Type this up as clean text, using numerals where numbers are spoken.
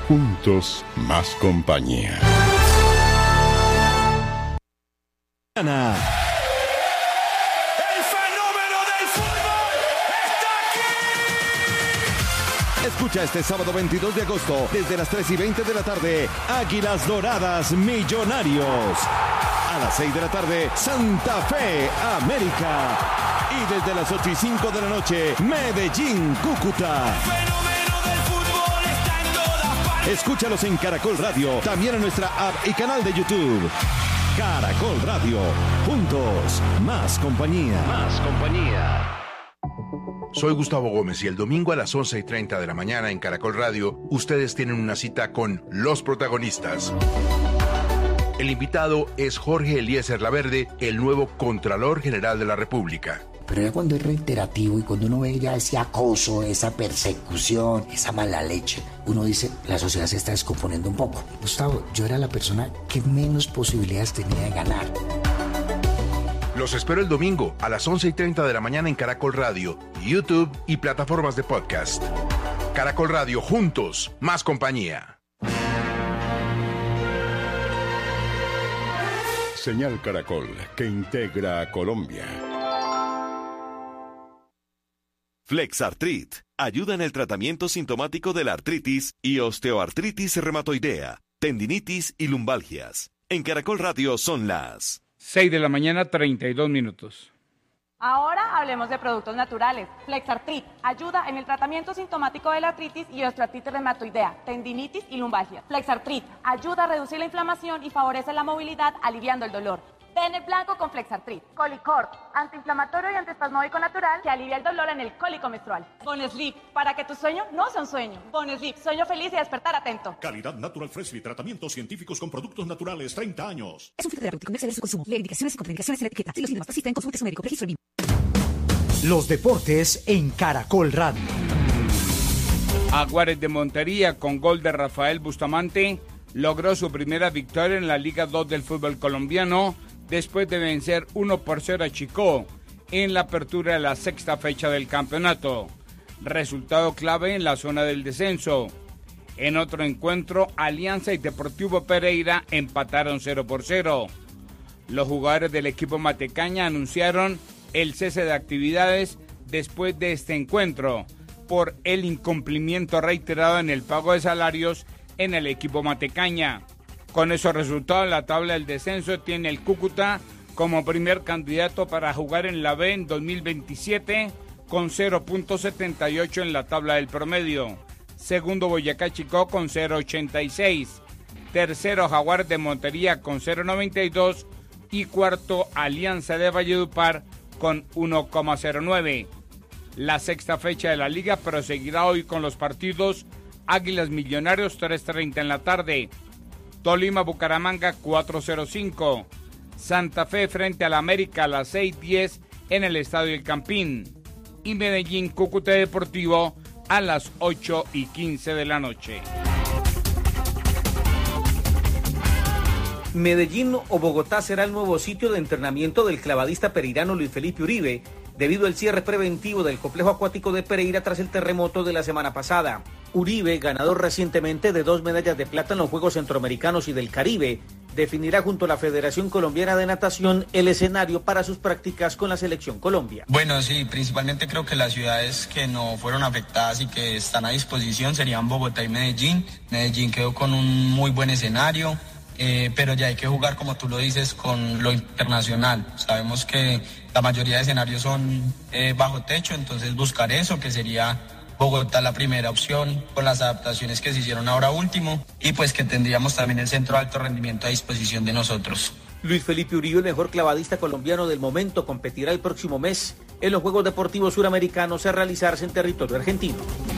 Juntos, más compañía. Ana. Escucha este sábado 22 de agosto, desde las 3:20 de la tarde, Águilas Doradas Millonarios. A las 6 de la tarde, Santa Fe América. Y desde las 8:05 de la noche, Medellín Cúcuta. Escúchalos en Caracol Radio, también en nuestra app y canal de YouTube. Caracol Radio, juntos, más compañía. Más compañía. Soy Gustavo Gómez y el domingo a las 11:30 de la mañana en Caracol Radio, ustedes tienen una cita con los protagonistas. El invitado es Jorge Eliezer Laverde, el nuevo Contralor General de la República. Pero ya cuando es reiterativo y cuando uno ve ya ese acoso, esa persecución, esa mala leche, uno dice, la sociedad se está descomponiendo un poco. Gustavo, yo era la persona que menos posibilidades tenía de ganar. Los espero el domingo a las 11:30 de la mañana en Caracol Radio, YouTube y plataformas de podcast. Caracol Radio, juntos, más compañía. Señal Caracol, que integra a Colombia. Flexartrit ayuda en el tratamiento sintomático de la artritis y osteoartritis reumatoidea, tendinitis y lumbalgias. En Caracol Radio son las 6 de la mañana, 32 minutos. Ahora hablemos de productos naturales. Flexartrit ayuda en el tratamiento sintomático de la artritis y osteoartritis reumatoidea, tendinitis y lumbalgia. Flexartrit ayuda a reducir la inflamación y favorece la movilidad, aliviando el dolor. Ven el blanco con Flexartrit. Colicort, antiinflamatorio y antiespasmódico natural que alivia el dolor en el cólico menstrual. Bonesleep, para que tu sueño no sea un sueño. Bonesleep, sueño feliz y despertar atento. Calidad Natural Freshly, tratamientos científicos con productos naturales, 30 años. Es un filtro terapéutico, no exceder su consumo. Lee indicaciones y contraindicaciones en la etiqueta. Si los síntomas persisten, consulte a su médico. Registro BIM. Los deportes en Caracol Radio. Jaguares de Montería, con gol de Rafael Bustamante, logró su primera victoria en la Liga 2 del fútbol colombiano, después de vencer 1-0 a Chicó en la apertura de la sexta fecha del campeonato. Resultado clave en la zona del descenso. En otro encuentro, Alianza y Deportivo Pereira empataron 0-0. Los jugadores del equipo matecaña anunciaron el cese de actividades después de este encuentro por el incumplimiento reiterado en el pago de salarios en el equipo matecaña. Con esos resultados, la tabla del descenso tiene el Cúcuta como primer candidato para jugar en la B en 2027 con 0.78 en la tabla del promedio. Segundo, Boyacá Chicó con 0.86. Tercero, Jaguares de Montería con 0.92. Y cuarto, Alianza de Valledupar con 1.09. La sexta fecha de la liga proseguirá hoy con los partidos Águilas Millonarios 3:30 en la tarde. Tolima Bucaramanga 4:05. Santa Fe frente al América a las 6:10 en el Estadio El Campín. Y Medellín Cúcuta Deportivo a las 8:15 de la noche. Medellín o Bogotá será el nuevo sitio de entrenamiento del clavadista pereirano Luis Felipe Uribe, debido al cierre preventivo del complejo acuático de Pereira tras el terremoto de la semana pasada. Uribe, ganador recientemente de 2 medallas de plata en los Juegos Centroamericanos y del Caribe, definirá junto a la Federación Colombiana de Natación el escenario para sus prácticas con la Selección Colombia. Bueno, sí, principalmente creo que las ciudades que no fueron afectadas y que están a disposición serían Bogotá y Medellín. Medellín quedó con un muy buen escenario. Pero ya hay que jugar, como tú lo dices, con lo internacional. Sabemos que la mayoría de escenarios son bajo techo, entonces buscar eso, que sería Bogotá la primera opción, con las adaptaciones que se hicieron ahora último, y pues que tendríamos también el centro de alto rendimiento a disposición de nosotros. Luis Felipe Uribe, el mejor clavadista colombiano del momento, competirá el próximo mes en los Juegos Deportivos Suramericanos a realizarse en territorio argentino.